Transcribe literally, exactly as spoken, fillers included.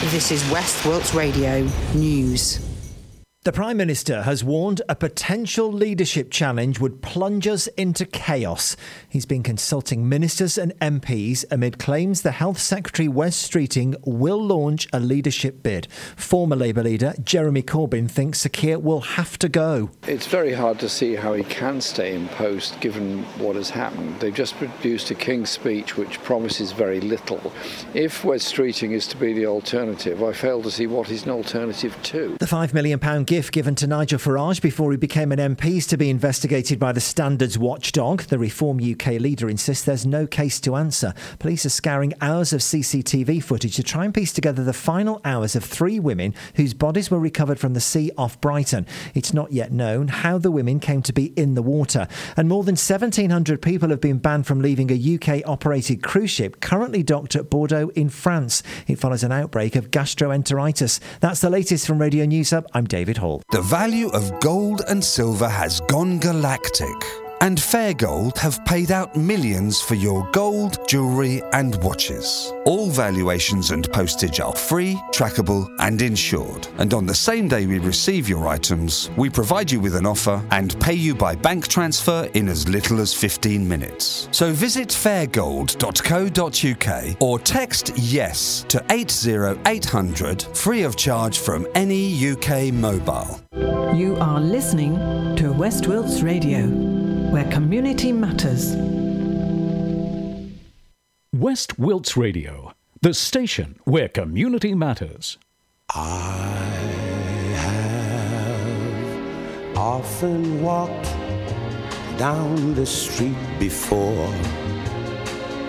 This is West Wilts Radio News. The Prime Minister has warned a potential leadership challenge would plunge us into chaos. He's been consulting ministers and M Ps amid claims the Health Secretary Wes Streeting will launch a leadership bid. Former Labour leader Jeremy Corbyn thinks Sir Keir will have to go. It's very hard to see how he can stay in post given what has happened. They've just produced a King's Speech which promises very little. If Wes Streeting is to be the alternative, I fail to see what he's an alternative to. The five million pounds gift given to Nigel Farage before he became an M P is to be investigated by the standards watchdog. The Reform U K leader insists there's no case to answer. Police are scouring hours of C C T V footage to try and piece together the final hours of three women whose bodies were recovered from the sea off Brighton. It's not yet known how the women came to be in the water. And more than seventeen hundred people have been banned from leaving a U K-operated cruise ship currently docked at Bordeaux in France. It follows an outbreak of gastroenteritis. That's the latest from Radio News Hub. I'm David Hall. The value of gold and silver has gone galactic, and Fair Gold have paid out millions for your gold, jewellery and watches. All valuations and postage are free, trackable and insured. And on the same day we receive your items, we provide you with an offer and pay you by bank transfer in as little as fifteen minutes. So visit fairgold dot co dot uk or text YES to eight zero eight hundred free of charge from any U K mobile. You are listening to West Wilts Radio, where community matters. West Wilts Radio, the station where community matters. I have often walked down the street before,